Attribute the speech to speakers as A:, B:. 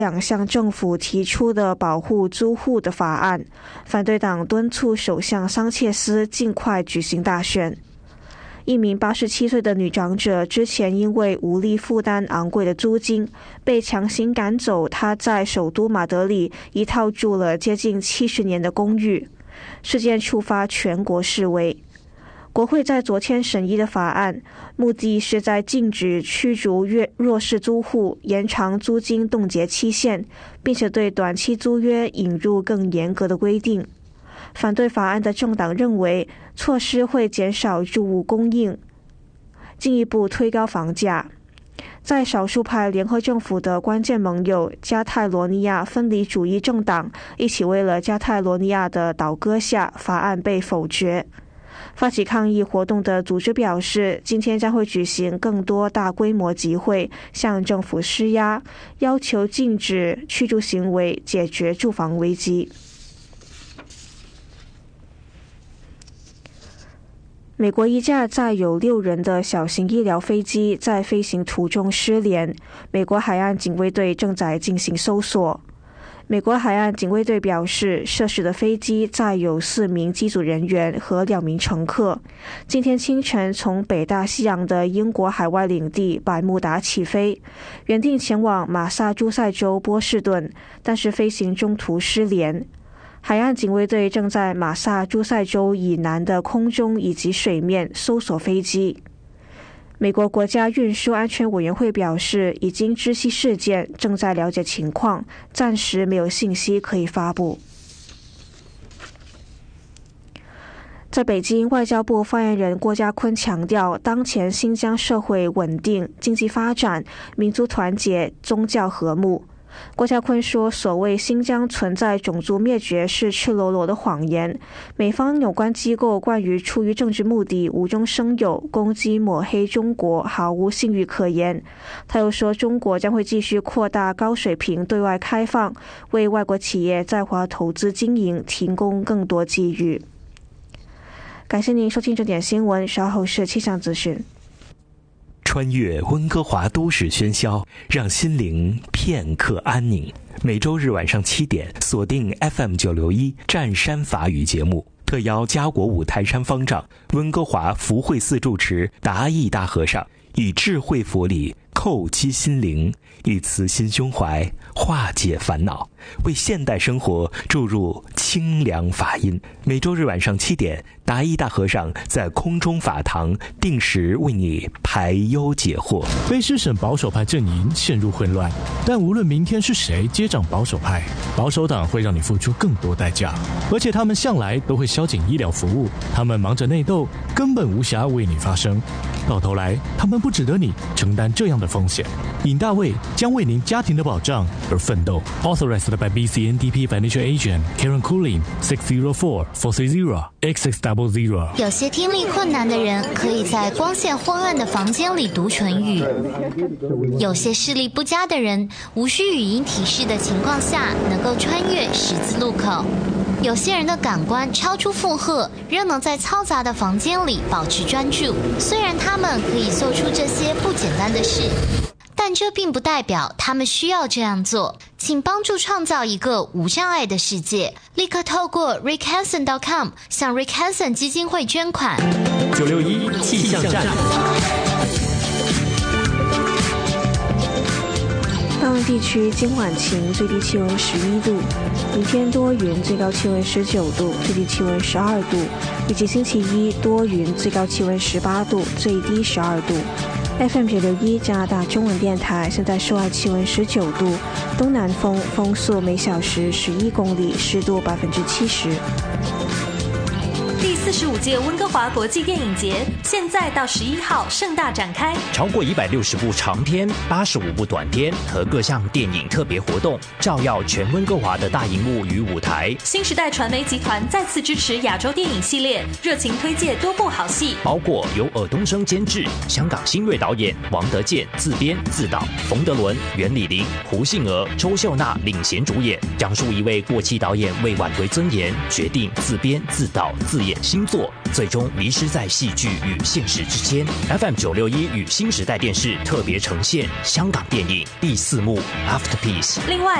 A: 向政府提出的保护租户的法案，反对党敦促首相桑切斯尽快举行大选。一名87岁的女长者之前因为无力负担昂贵的租金，被强行赶走她在首都马德里一套住了接近70年的公寓。事件触发全国示威。国会在昨天审议的法案，目的是在禁止驱逐弱势租户、延长租金冻结期限，并且对短期租约引入更严格的规定。反对法案的政党认为，措施会减少住屋供应，进一步推高房价。在少数派联合政府的关键盟友加泰罗尼亚分离主义政党一起为了加泰罗尼亚的倒戈下，法案被否决。发起抗议活动的组织表示，今天将会举行更多大规模集会，向政府施压，要求禁止驱逐行为，解决住房危机。美国一架载有6人的小型医疗飞机在飞行途中失联，美国海岸警卫队正在进行搜索。美国海岸警卫队表示，涉事的飞机载有4名机组人员和2名乘客，今天清晨从北大西洋的英国海外领地百慕达起飞，原定前往马萨诸塞州波士顿，但是飞行中途失联。海岸警卫队正在马萨诸塞州以南的空中以及水面搜索飞机。美国国家运输安全委员会表示，已经知悉事件，正在了解情况，暂时没有信息可以发布。在北京，外交部发言人郭家坤强调，当前新疆社会稳定、经济发展、民族团结、宗教和睦。郭家坤说，所谓新疆存在种族灭绝是赤裸裸的谎言，美方有关机构关于出于政治目的无中生有、攻击抹黑中国毫无信誉可言。他又说，中国将会继续扩大高水平对外开放，为外国企业在华投资经营提供更多机遇。感谢您收听这点新闻，稍后是气象资讯。
B: 穿越温哥华都市喧嚣，让心灵片刻安宁。每周日晚上7点，锁定 FM961湛山法语节目，特邀家国五台山方丈、温哥华福慧寺住持达义大和尚，以智慧佛理叩击心灵，以慈心胸怀化解烦恼，为现代生活注入清凉法音。每周日晚上7点，达义大和尚在空中法堂定时为你排忧解惑。
C: 被师省保守派阵营陷入混乱，但无论明天是谁接掌保守派，保守党会让你付出更多代价，而且他们向来都会宵禁医疗服务，他们忙着内斗，根本无暇为你发声。到头来，他们不值得你承担这样的风险。尹大卫将为您家庭的保障而奋斗。Authorized by BCNDP Financial Agent Karen Cooling 604-430-6600。
D: 有些听力困难的人可以在光线昏暗的房间里读唇语，有些视力不佳的人无需语音提示的情况下能够穿越十字路口。有些人的感官超出负荷，仍能在嘈杂的房间里保持专注。虽然他们可以做出这些不简单的事，但这并不代表他们需要这样做。请帮助创造一个无障碍的世界，立刻透过 rickhanson.com 向 Rick Hanson 基金会捐款。
B: 961气象站。
A: 大陆地区今晚晴，最低气温11度；明天多云，最高气温19度，最低气温12度；以及星期一多云，最高气温18度，最低12度。FM961加拿大中文电台，现在室外气温19度，东南风，风速每小时11公里，湿度70%。
E: 第45届温哥华国际电影节现在到11号盛大展开，
F: 超过160部长片、85部短片和各项电影特别活动，照耀全温哥华的大荧幕与舞台。
E: 新时代传媒集团再次支持亚洲电影系列，热情推介多部好戏，
F: 包括由尔冬升监制、香港新锐导演王德健自编自导，冯德伦、袁李林、胡杏儿、周秀娜领衔主演，讲述一位过气导演为挽回尊严，决定自编自导自演新新作，最终迷失在戏剧与现实之间。FM 961与新时代电视特别呈现香港电影第4幕 Afterpiece。
E: 另外